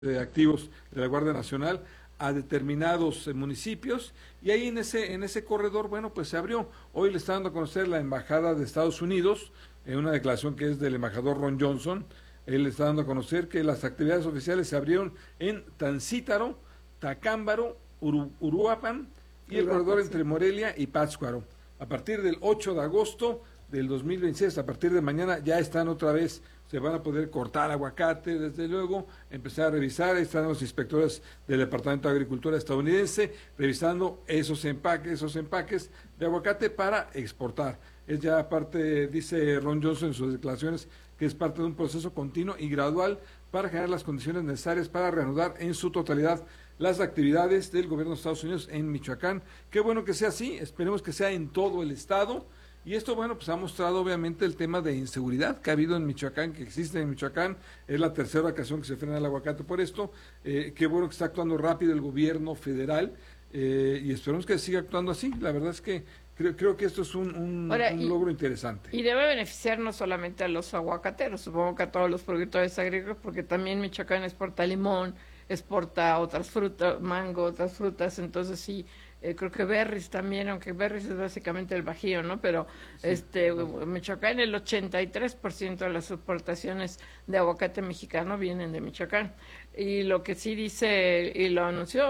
activos de la Guardia Nacional a determinados municipios, y ahí en ese corredor, bueno, pues se abrió. Hoy le está dando a conocer la Embajada de Estados Unidos, en una declaración que es del embajador Ron Johnson. Él está dando a conocer que las actividades oficiales se abrieron en Tancítaro, Tacámbaro, Uruapan y el corredor entre Morelia y Pátzcuaro. A partir del 8 de agosto del 2026, a partir de mañana, ya están otra vez, se van a poder cortar aguacate, desde luego, empezar a revisar. Ahí están los inspectores del Departamento de Agricultura estadounidense revisando esos empaques de aguacate para exportar. Es ya parte, dice Ron Johnson en sus declaraciones, que es parte de un proceso continuo y gradual para generar las condiciones necesarias para reanudar en su totalidad las actividades del gobierno de Estados Unidos en Michoacán. Qué bueno que sea así, esperemos que sea en todo el estado. Y esto, bueno, pues ha mostrado obviamente el tema de inseguridad que ha habido en Michoacán, que existe en Michoacán. Es la tercera ocasión que se frena el aguacate por esto. Qué bueno que está actuando rápido el gobierno federal, y esperemos que siga actuando así. La verdad es que creo que esto es un logro interesante. Y debe beneficiar no solamente a los aguacateros, supongo que a todos los productores agrícolas, porque también Michoacán exporta limón, exporta otras frutas, mango, otras frutas, entonces sí. Creo que berries también, aunque berries es básicamente el Bajío, ¿no? Pero sí, Michoacán, el 83% de las exportaciones de aguacate mexicano vienen de Michoacán. Y lo que sí dice, y lo anunció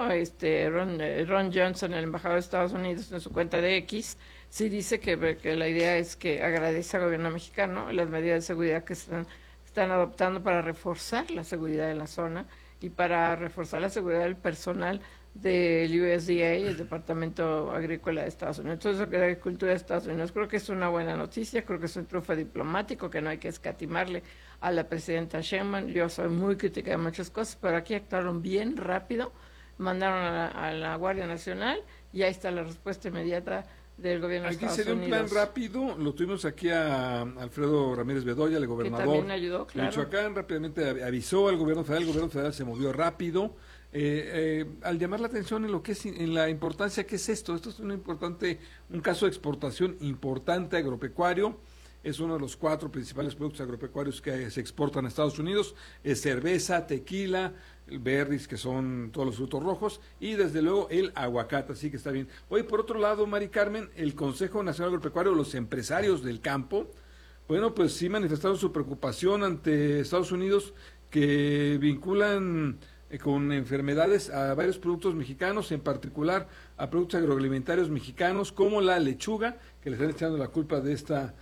Ron Johnson, el embajador de Estados Unidos, en su cuenta de X, sí dice que la idea es que agradece al gobierno mexicano las medidas de seguridad que están adoptando para reforzar la seguridad de la zona y para reforzar la seguridad del personal del USDA, el Departamento Agrícola de Estados Unidos. Entonces, de Agricultura de Estados Unidos, creo que es una buena noticia, creo que es un triunfo diplomático que no hay que escatimarle a la presidenta Sheinbaum. Yo soy muy crítica de muchas cosas, pero aquí actuaron bien rápido, mandaron a la Guardia Nacional y ahí está la respuesta inmediata del gobierno de Estados Unidos. Aquí se dio un plan rápido, lo tuvimos aquí a Alfredo Ramírez Bedoya, el gobernador. Que también ayudó, claro. Michoacán rápidamente avisó al gobierno federal, el gobierno federal se movió rápido. Al llamar la atención en lo que es, en la importancia que es esto es un caso de exportación importante agropecuario. Es uno de los 4 principales productos agropecuarios que se exportan a Estados Unidos: es cerveza, tequila, berries, que son todos los frutos rojos, y desde luego el aguacate, así que está bien. Hoy, por otro lado, Mari Carmen, el Consejo Nacional Agropecuario, los empresarios del campo, bueno, pues sí manifestaron su preocupación ante Estados Unidos, que vinculan con enfermedades a varios productos mexicanos, en particular a productos agroalimentarios mexicanos como la lechuga, que le están echando la culpa de esta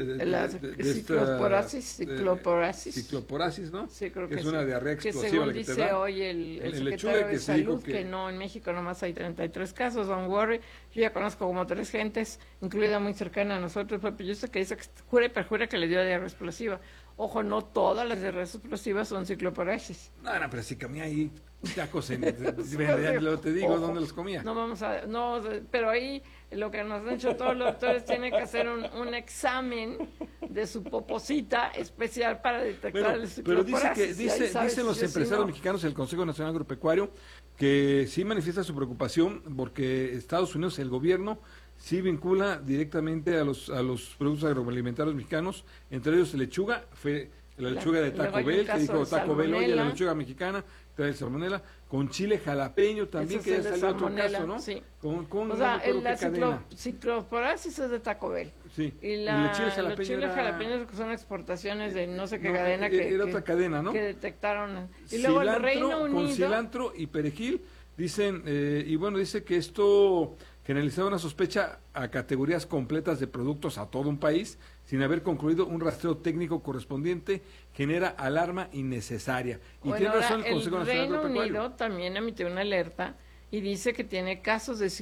cicloporasis, ¿no? Sí, creo que que es una diarrea explosiva, según la que dice te da. Hoy el secretario de Salud, que no, en México nomás hay 33 casos, don't worry. Yo ya conozco como 3 gentes, incluida muy cercana a nosotros, Pepe Yusta, que dice que jura y perjura que le dio diarrea explosiva. Ojo, no todas las diarreas explosivas son cicloporasis. No, pero si comía ahí tacos luego te digo dónde los comía. Pero ahí lo que nos han hecho todos los doctores, tienen que hacer un examen de su poposita especial para detectar el cicloporasis. Pero dicen los empresarios mexicanos, el Consejo Nacional Agropecuario, que sí manifiesta su preocupación porque Estados Unidos, el gobierno, sí vincula directamente a los productos agroalimentarios mexicanos, entre ellos lechuga, fue la lechuga de Taco Bell, que dijo Taco Bell, oye, la lechuga mexicana trae salmonela, con chile jalapeño también, que ya salió otro caso, ¿no? Sí. La cicloporasis es de Taco Bell. Sí. Y los chiles jalapeños son exportaciones de no sé qué cadena. Era otra cadena, ¿no? Que detectaron. Y luego el Reino Unido. Con cilantro y perejil, dicen, y bueno, dice que esto generalizaba una sospecha a categorías completas de productos a todo un país, sin haber concluido un rastreo técnico correspondiente, genera alarma innecesaria. Y bueno, tiene razón el Consejo Nacional Agropecuario. El Reino Unido también emitió una alerta y dice que tiene casos de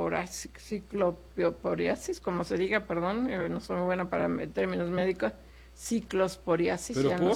cicloporiasis, como se diga, perdón, no soy muy buena para términos médicos, ciclosporiasis. ¿Pero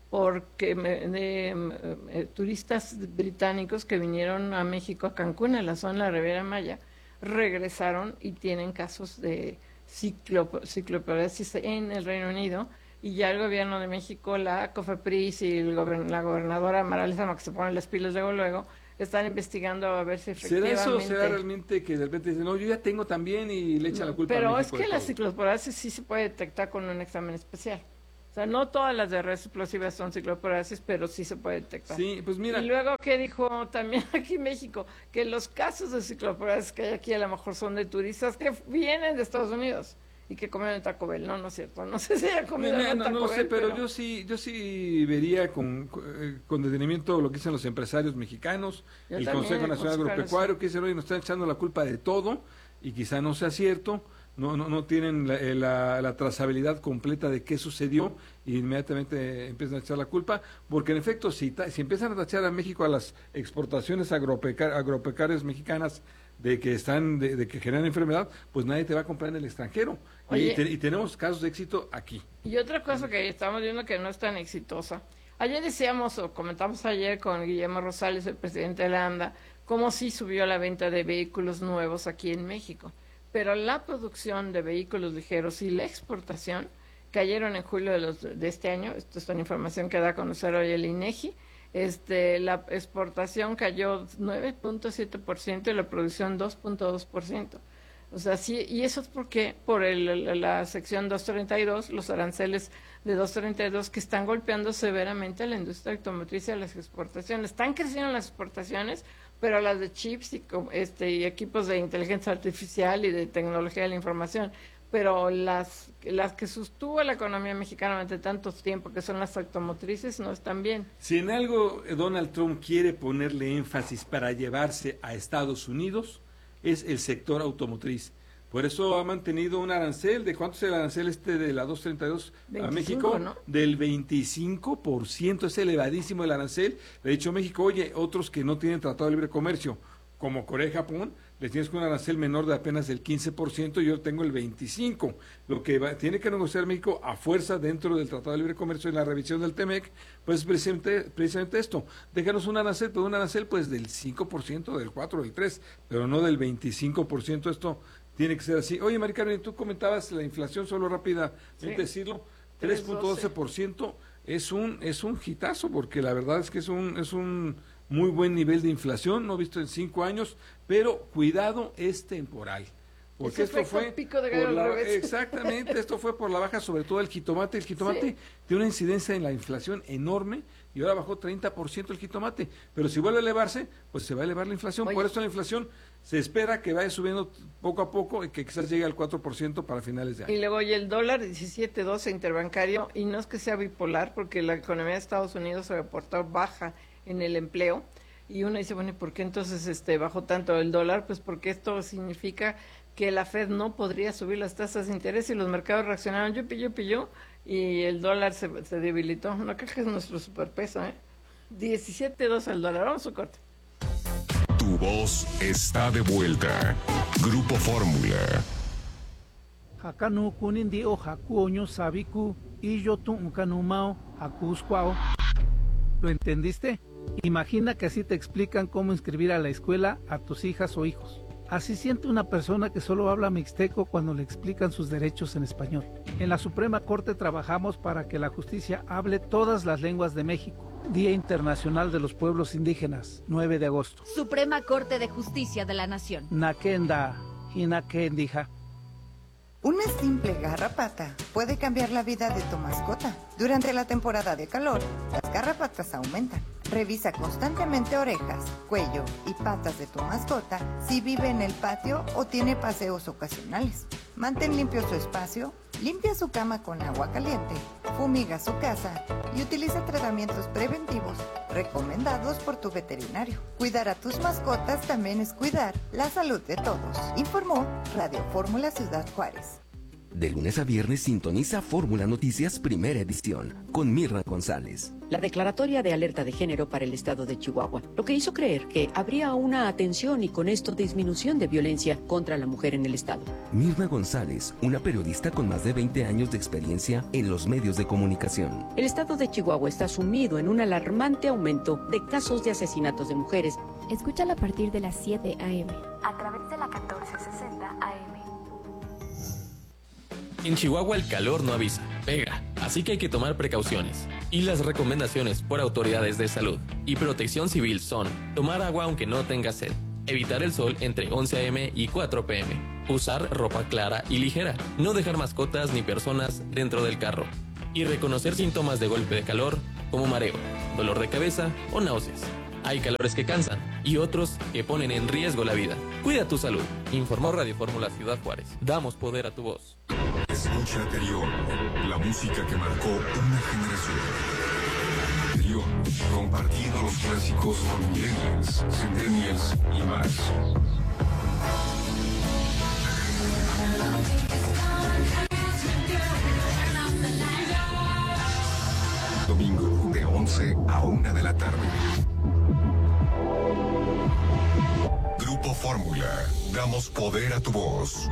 porque turistas británicos que vinieron a México, a Cancún, a la zona de la Riviera Maya, regresaron y tienen casos de cicloporasis en el Reino Unido, y ya el gobierno de México, la COFEPRIS y la gobernadora Mara Lezama, que se ponen las pilas luego, están investigando a ver si efectivamente... ¿Será eso? ¿Será realmente que de repente dicen, no, yo ya tengo también, y le echan la culpa a México? Pero es que la cicloporasis sí se puede detectar con un examen especial. sea, no todas las diarreas explosivas son ciclosporácisis, pero sí se puede detectar. Sí, pues mira. Y luego, ¿qué dijo también aquí en México? Que los casos de ciclosporácisis que hay aquí a lo mejor son de turistas que vienen de Estados Unidos y que comen en Taco Bell. No, no es cierto. No sé si haya comido en Taco no lo sé, Bell, pero yo sí vería con detenimiento lo que dicen los empresarios mexicanos, Yo el también, Consejo el Nacional Consejo Agropecuario, que dicen, oye, nos están echando la culpa de todo, y quizá no sea cierto. No tienen la trazabilidad completa de qué sucedió y inmediatamente empiezan a echar la culpa, porque en efecto, si empiezan a tachar a México a las exportaciones agropecuarias mexicanas de que de que generan enfermedad, pues nadie te va a comprar en el extranjero. Oye, y tenemos casos de éxito aquí. Y otra cosa que estamos viendo que no es tan exitosa. Ayer decíamos, o comentamos ayer con Guillermo Rosales, el presidente de la AMDA, cómo sí subió la venta de vehículos nuevos aquí en México. Pero la producción de vehículos ligeros y la exportación cayeron en julio de este año. Esto es una información que da a conocer hoy el INEGI. La exportación cayó 9.7% y la producción 2.2%. O sea, sí, y eso es porque por la sección 232, los aranceles de 232 que están golpeando severamente a la industria automotriz y a las exportaciones. Están creciendo las exportaciones, pero las de chips y equipos de inteligencia artificial y de tecnología de la información, pero las que sostuvo la economía mexicana durante tanto tiempo, que son las automotrices, no están bien. Si en algo Donald Trump quiere ponerle énfasis para llevarse a Estados Unidos, es el sector automotriz. Por eso ha mantenido un arancel, ¿de cuánto es el arancel de la 232 a México? ¿No? Del 25%, es elevadísimo el arancel. De hecho, México, oye, otros que no tienen tratado de libre comercio, como Corea y Japón, les tienes con un arancel menor de apenas del 15%, y yo tengo el 25%. Lo que tiene que negociar México a fuerza dentro del Tratado de Libre Comercio en la revisión del TEMEC, pues precisamente esto. Déjanos un arancel, pero un arancel pues del 5%, del 4%, del 3%, pero no del 25%. Esto tiene que ser así. Oye, Mari Carmen, tú comentabas la inflación, solo rápidamente decirlo, 3.12% es un hitazo, porque la verdad es que es un muy buen nivel de inflación, no visto en 5 años, pero cuidado, es temporal. Porque esto fue pico de gallo al revés. Exactamente, esto fue por la baja, sobre todo el jitomate. El jitomate tiene una incidencia en la inflación enorme, y ahora bajó 30% el jitomate. Pero si vuelve a elevarse, pues se va a elevar la inflación. Oye, por eso la inflación se espera que vaya subiendo poco a poco y que quizás llegue al 4% para finales de año. Y luego, oye, el dólar 17.12 interbancario, y no es que sea bipolar, porque la economía de Estados Unidos se reportó baja en el empleo, y uno dice, bueno, ¿y por qué entonces bajó tanto el dólar? Pues porque esto significa que la Fed no podría subir las tasas de interés, y los mercados reaccionaron yo, y el dólar se debilitó. No creo que es nuestro superpeso, 17.2 al dólar. Vamos a corte. Tu voz está de vuelta. Grupo Fórmula. Hakanu kunindi o hakuoño sabiku y yo tu unkanumao hakusquao. ¿Lo entendiste? Imagina que así te explican cómo inscribir a la escuela a tus hijas o hijos. Así siente una persona que solo habla mixteco cuando le explican sus derechos en español. En la Suprema Corte trabajamos para que la justicia hable todas las lenguas de México. Día Internacional de los Pueblos Indígenas, 9 de agosto. Suprema Corte de Justicia de la Nación. Nakenda, Hinakendija. Una simple garrapata puede cambiar la vida de tu mascota. Durante la temporada de calor, las garrapatas aumentan. Revisa constantemente orejas, cuello y patas de tu mascota si vive en el patio o tiene paseos ocasionales. Mantén limpio su espacio, limpia su cama con agua caliente, fumiga su casa y utiliza tratamientos preventivos recomendados por tu veterinario. Cuidar a tus mascotas también es cuidar la salud de todos. Informó Radio Fórmula Ciudad Juárez. De lunes a viernes sintoniza Fórmula Noticias Primera Edición con Mirna González. La declaratoria de alerta de género para el estado de Chihuahua, lo que hizo creer que habría una atención y con esto disminución de violencia contra la mujer en el estado. Mirna González, una periodista con más de 20 años de experiencia en los medios de comunicación. El estado de Chihuahua está sumido en un alarmante aumento de casos de asesinatos de mujeres. Escúchala a partir de las 7 a.m. a través de la 1460 AM. En Chihuahua el calor no avisa, pega, así que hay que tomar precauciones. Y las recomendaciones por autoridades de salud y protección civil son: tomar agua aunque no tenga sed, evitar el sol entre 11 a.m. y 4 p.m., usar ropa clara y ligera, no dejar mascotas ni personas dentro del carro, y reconocer síntomas de golpe de calor como mareo, dolor de cabeza o náuseas. Hay calores que cansan y otros que ponen en riesgo la vida. Cuida tu salud. Informó Radio Fórmula Ciudad Juárez. Damos poder a tu voz. Escucha Terión, la música que marcó una generación. Terión, compartiendo los clásicos con millennials, centennials y más. Domingo de 11 a 1 de la tarde. Grupo Fórmula, damos poder a tu voz.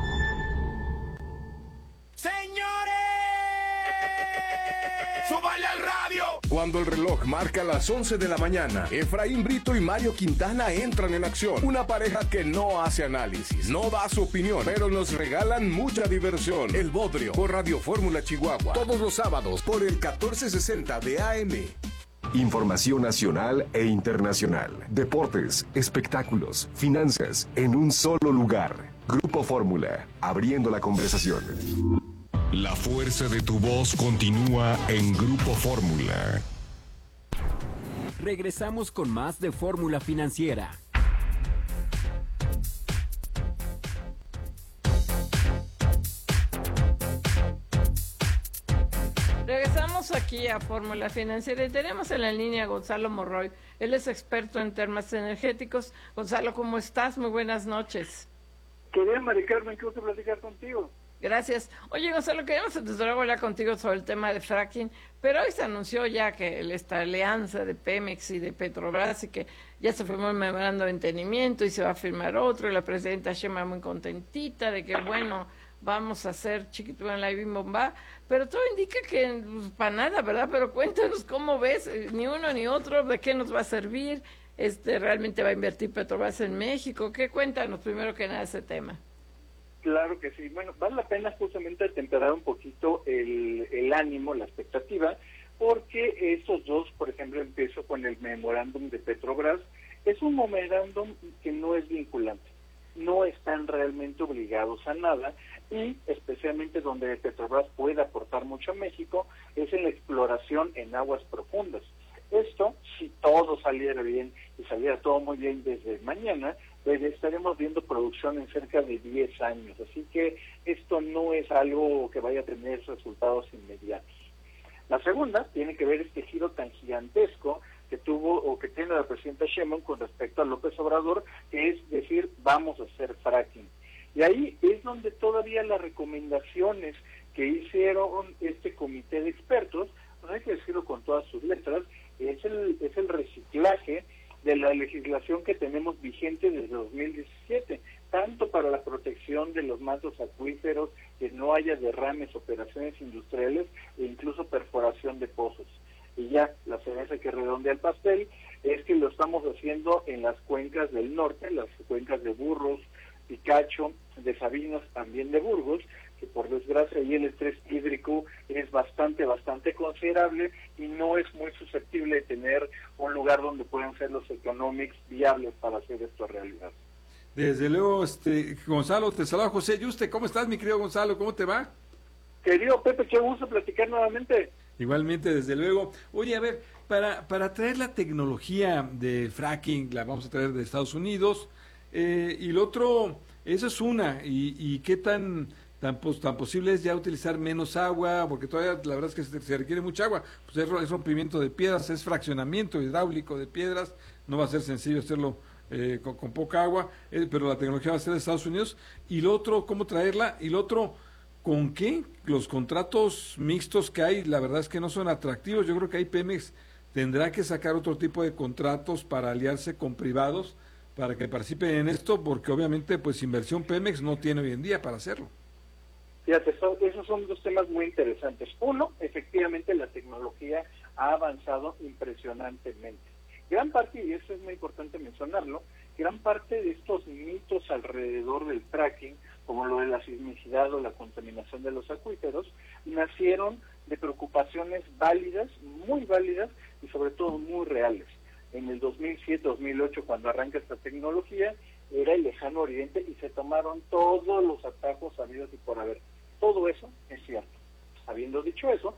¡Súbale al radio! Cuando el reloj marca las 11 de la mañana, Efraín Brito y Mario Quintana entran en acción. Una pareja que no hace análisis, no da su opinión, pero nos regalan mucha diversión. El Bodrio, por Radio Fórmula Chihuahua. Todos los sábados, por el 1460 de AM. Información nacional e internacional. Deportes, espectáculos, finanzas, en un solo lugar. Grupo Fórmula, abriendo la conversación. La fuerza de tu voz continúa en Grupo Fórmula. Regresamos con más de Fórmula Financiera. Regresamos aquí a Fórmula Financiera y tenemos en la línea a Gonzalo Morroy. Él es experto en temas energéticos. Gonzalo, ¿cómo estás? Muy buenas noches. Querida Mari Carmen, qué gusto platicar contigo. Gracias. Oye, Gonzalo, queremos desde luego hablar contigo sobre el tema de fracking, pero hoy se anunció ya que esta alianza de Pemex y de Petrobras y que ya se firmó el memorando de entendimiento y se va a firmar otro, y la presidenta Sheinbaum muy contentita de que, bueno, vamos a hacer chiquitú en la Ibimbomba, pero todo indica que pues, para nada, ¿verdad? Pero cuéntanos cómo ves, ni uno ni otro, de qué nos va a servir, realmente va a invertir Petrobras en México, ¿qué? Cuéntanos primero que nada ese tema. Claro que sí. Bueno, vale la pena justamente temperar un poquito el ánimo, la expectativa, porque estos dos, por ejemplo, empiezo con el memorándum de Petrobras, es un memorándum que no es vinculante, no están realmente obligados a nada, y especialmente donde Petrobras puede aportar mucho a México es en la exploración en aguas profundas. Esto, si todo saliera bien y saliera todo muy bien desde mañana, pues estaremos viendo producción en cerca de 10 años. Así que esto no es algo que vaya a tener resultados inmediatos. La segunda tiene que ver este giro tan gigantesco que tuvo o que tiene la presidenta Sheinbaum con respecto a López Obrador, que es decir, vamos a hacer fracking. Y ahí es donde todavía las recomendaciones que hicieron este comité de expertos, pues hay que decirlo con todas sus letras, es el reciclaje de la legislación que tenemos vigente desde 2017, tanto para la protección de los mantos acuíferos, que no haya derrames, operaciones industriales e incluso perforación de pozos. Y ya la cereza que redondea el pastel es que lo estamos haciendo en las cuencas del norte, las cuencas de Burros, Picacho, de Sabinas, también de Burgos, que por desgracia ahí el estrés hídrico es bastante considerable y no es muy susceptible de tener un lugar donde puedan ser los economics viables para hacer esto realidad. Desde luego, Gonzalo, te saluda José Yuste. ¿Cómo estás, mi querido Gonzalo? ¿Cómo te va? Querido Pepe, qué gusto platicar nuevamente. Igualmente, desde luego. Oye, a ver, para traer la tecnología de fracking, la vamos a traer de Estados Unidos, y lo otro, eso es una, y qué tan posible es ya utilizar menos agua, porque todavía la verdad es que se requiere mucha agua, pues es rompimiento de piedras, es fraccionamiento hidráulico de piedras, no va a ser sencillo hacerlo con poca agua, pero la tecnología va a ser de Estados Unidos. Y lo otro, cómo traerla, y lo otro, ¿con qué? Los contratos mixtos que hay, la verdad es que no son atractivos. Yo creo que ahí Pemex tendrá que sacar otro tipo de contratos para aliarse con privados para que participen en esto, porque obviamente pues inversión Pemex no tiene hoy en día para hacerlo. Fíjate, esos son dos temas muy interesantes. Uno, efectivamente la tecnología ha avanzado impresionantemente. Gran parte, y eso es muy importante mencionarlo, gran parte de estos mitos alrededor del fracking, como lo de la sismicidad o la contaminación de los acuíferos, nacieron de preocupaciones válidas, muy válidas y sobre todo muy reales. En el 2007-2008, cuando arranca esta tecnología, era el lejano oriente y se tomaron todos los atajos habidos y por haber. Todo eso es cierto. Habiendo dicho eso, la tecnología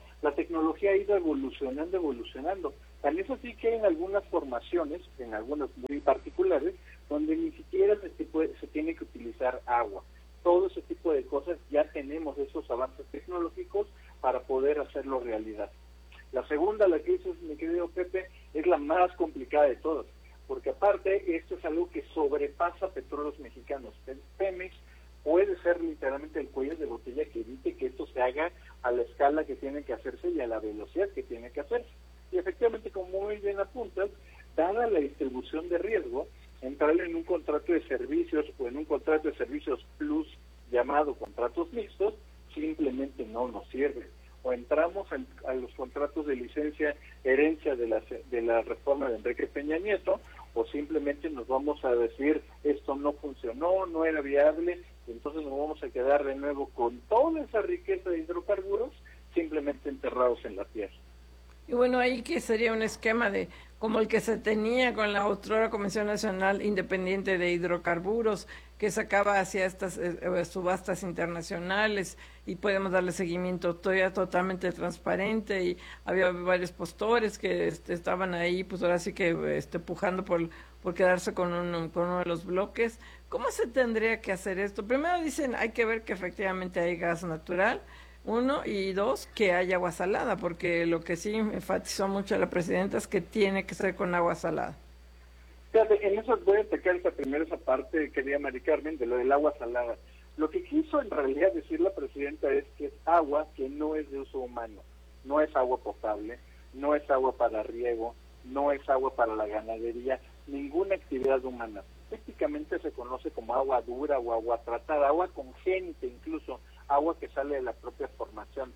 tecnología ha ido evolucionando. Tan es así que hay en algunas formaciones, en algunas muy particulares, donde ni siquiera se tiene que utilizar agua. Todo ese tipo de cosas ya tenemos esos avances tecnológicos para poder hacerlo realidad. La segunda, la que dices, mi querido Pepe, es la más complicada de todas, porque aparte esto es algo que sobrepasa Petróleos Mexicanos. Pemex puede ser literalmente el cuello de botella que evite que esto se haga a la escala que tiene que hacerse y a la velocidad que tiene que hacerse. Y efectivamente, como muy bien apuntas, dada la distribución de riesgo, entrar en un contrato de servicios o en un contrato de servicios plus llamado contratos mixtos simplemente no nos sirve. O entramos a los contratos de licencia herencia de la reforma de Enrique Peña Nieto, o simplemente nos vamos a decir esto no funcionó, no era viable, entonces nos vamos a quedar de nuevo con toda esa riqueza de hidrocarburos simplemente enterrados en la tierra. Y bueno, ahí que sería un esquema de como el que se tenía con la otrora Comisión Nacional Independiente de Hidrocarburos, que sacaba hacia estas subastas internacionales y podemos darle seguimiento todavía totalmente transparente, y había varios postores que estaban ahí, pues ahora sí que pujando por quedarse con uno de los bloques. ¿Cómo se tendría que hacer esto? Primero dicen, hay que ver que efectivamente hay gas natural, uno, y dos, que hay agua salada, porque lo que sí enfatizó mucho la presidenta es que tiene que ser con agua salada. Fíjate, en eso voy a destacar esa parte, querida Mari Carmen, de lo del agua salada. Lo que quiso en realidad decir la presidenta es que es agua que no es de uso humano, no es agua potable, no es agua para riego, no es agua para la ganadería, ninguna actividad humana. Técnicamente se conoce como agua dura o agua tratada, agua congénita incluso, agua que sale de la propia formación.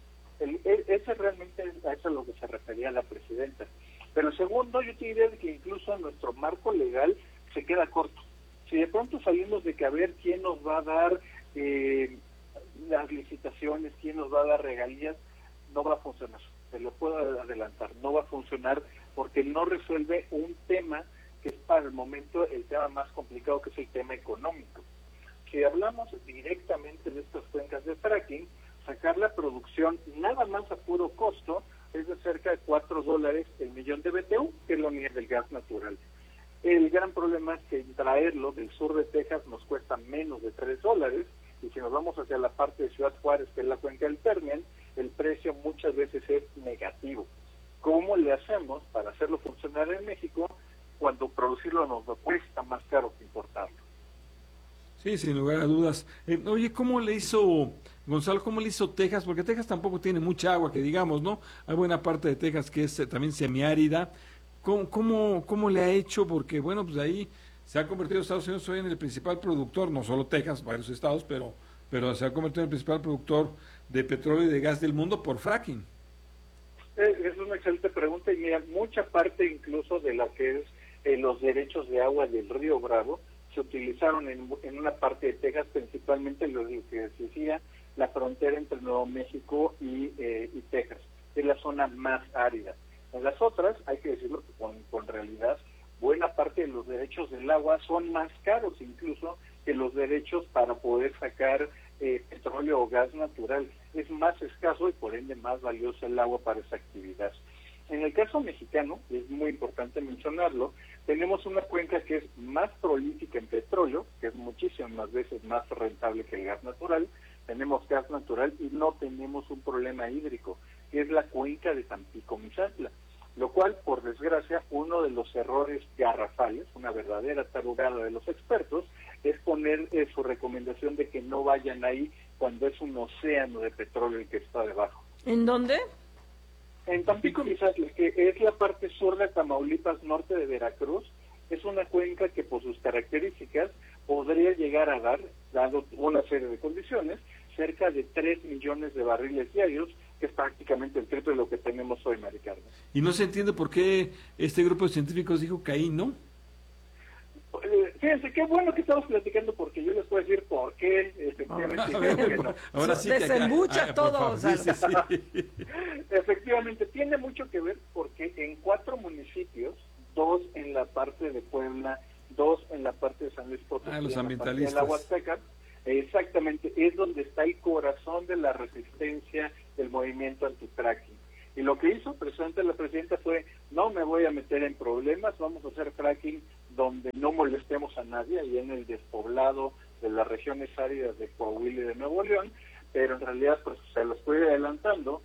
Ese realmente es a eso a lo que se refería la presidenta. Pero segundo, yo te diría que incluso nuestro marco legal se queda corto. Si de pronto salimos de que a ver quién nos va a dar las licitaciones, quién nos va a dar regalías, no va a funcionar. Se lo puedo adelantar, no va a funcionar porque no resuelve un tema que es para el momento el tema más complicado, que es el tema económico. Si hablamos directamente de estas cuencas de fracking, sacar la producción nada más a puro costo es de cerca de $4 el millón de BTU, que es la unidad del gas natural. El gran problema es que traerlo del sur de Texas nos cuesta menos de $3, y si nos vamos hacia la parte de Ciudad Juárez, que es la cuenca del Permian, el precio muchas veces es negativo. ¿Cómo le hacemos para hacerlo funcionar en México cuando producirlo nos cuesta más caro que importarlo? Sí, sin lugar a dudas. Oye, ¿cómo le hizo, Gonzalo, cómo le hizo Texas? Porque Texas tampoco tiene mucha agua, que digamos, ¿no? Hay buena parte de Texas que es también semiárida. ¿Cómo le ha hecho? Porque, bueno, pues ahí se ha convertido Estados Unidos hoy en el principal productor, no solo Texas, varios estados, pero se ha convertido en el principal productor de petróleo y de gas del mundo por fracking. Es una excelente pregunta, y mira, mucha parte incluso de lo que es los derechos de agua del río Bravo se utilizaron en una parte de Texas, principalmente lo que se decía la frontera entre Nuevo México y Texas, es la zona más árida. En las otras, hay que decirlo con realidad, buena parte de los derechos del agua son más caros incluso que los derechos para poder sacar petróleo o gas natural. Es más escaso y por ende más valioso el agua para esa actividad. En el caso mexicano, es muy importante mencionarlo, tenemos una cuenca que es más prolífica en petróleo, que es muchísimas veces más rentable que el gas natural. Tenemos gas natural y no tenemos un problema hídrico, que es la cuenca de Tampico-Misantla, lo cual, por desgracia, uno de los errores garrafales, una verdadera tarugada de los expertos, es poner su recomendación de que no vayan ahí cuando es un océano de petróleo el que está debajo. ¿En dónde? En Tampico-Misantla, que es la parte sur de Tamaulipas, norte de Veracruz, es una cuenca que por sus características podría llegar a dar, dado una serie de condiciones, cerca de 3 millones de barriles diarios, que es prácticamente el triple de lo que tenemos hoy, Mari Carmen. Y no se entiende por qué este grupo de científicos dijo que ahí no. Fíjense, qué bueno que estamos platicando, porque yo les puedo decir por qué efectivamente no. Ahora sí desembucha todo. Sí. Efectivamente, tiene mucho que ver porque en 4 municipios, 2 en la parte de Puebla, 2 en la parte de San Luis Potosí, los ambientalistas. En la Huasteca, exactamente, es donde está el corazón de la resistencia del movimiento antifracking. Y lo que hizo precisamente la presidenta fue, no me voy a meter en problemas, vamos a hacer fracking donde no molestemos a nadie, ahí en el despoblado de las regiones áridas de Coahuila y de Nuevo León, pero en realidad pues se lo estoy adelantando.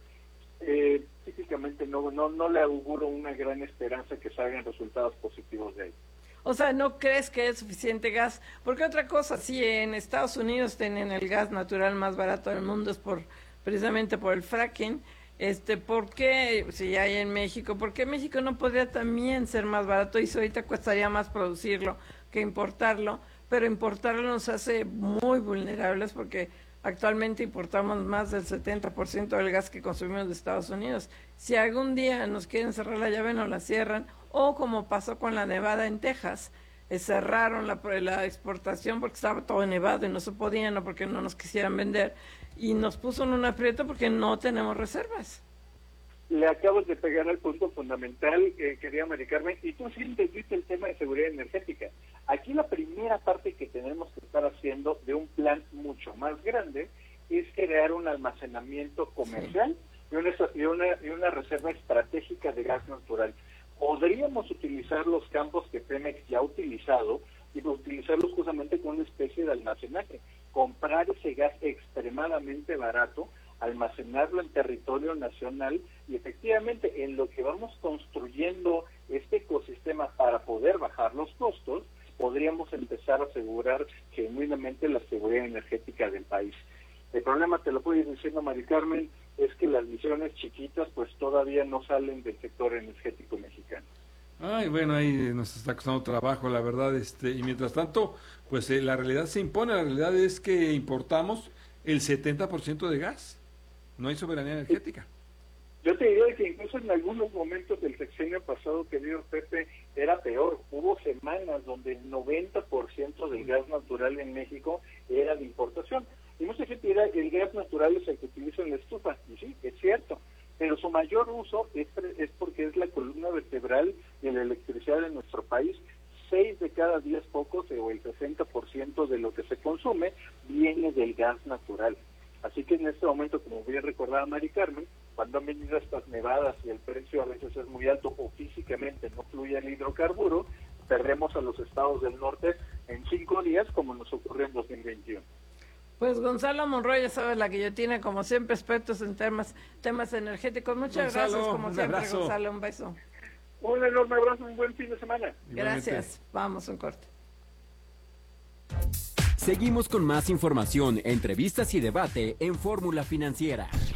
Típicamente no le auguro una gran esperanza que salgan resultados positivos de ahí. O sea, ¿no crees que es suficiente gas? Porque otra cosa, si en Estados Unidos tienen el gas natural más barato del mundo es precisamente por el fracking, ¿por qué, si hay en México, por qué México no podría también ser más barato? Y ahorita costaría más producirlo que importarlo, pero importarlo nos hace muy vulnerables porque actualmente importamos más del 70% del gas que consumimos de Estados Unidos. Si algún día nos quieren cerrar la llave, nos la cierran, o como pasó con la nevada en Texas, cerraron la exportación porque estaba todo nevado y no se podía, no porque no nos quisieran vender, y nos puso en un aprieto porque no tenemos reservas. Le acabas de pegar al punto fundamental, querida Mari Carmen, y tú sí entendiste el tema de seguridad energética. Aquí la primera parte que tenemos que estar haciendo de un plan mucho más grande es crear un almacenamiento comercial y una reserva estratégica de gas natural. Podríamos utilizar los campos que Pemex ya ha utilizado y utilizarlos justamente como una especie de almacenaje. Comprar ese gas extremadamente barato, almacenarlo en territorio nacional y efectivamente en lo que vamos construyendo este ecosistema para poder bajar los costos, podríamos empezar a asegurar genuinamente la seguridad energética del país. El problema, te lo puedo ir diciendo, Mari Carmen, es que las visiones chiquitas pues todavía no salen del sector energético mexicano. Ay, bueno, ahí nos está costando trabajo, la verdad, y mientras tanto, pues la realidad se impone, la realidad es que importamos el 70% de gas, no hay soberanía energética. Yo te diría que incluso en algunos momentos del sexenio pasado, querido Pepe, era peor. Hubo semanas donde el 90% del gas natural en México era de importación. Y mucha gente dirá, el gas natural es el que utiliza en la estufa. Y sí, es cierto. Pero su mayor uso es porque es la columna vertebral de la electricidad de nuestro país. 6 de cada 10 focos, o el 60% de lo que se consume, viene del gas natural. Así que en este momento, como bien recordaba Mari Carmen, cuando han venido estas nevadas y el precio a veces es muy alto o físicamente no fluye el hidrocarburo, perdemos a los estados del norte en 5 días, como nos ocurrió en 2021. Pues Gonzalo Monroy, ya sabes, la guillotina, como siempre, expertos en temas energéticos. Muchas gracias, como siempre, abrazo. Gonzalo, un beso. Un enorme abrazo, un buen fin de semana. Gracias, vamos, un corte. Seguimos con más información, entrevistas y debate en Fórmula Financiera.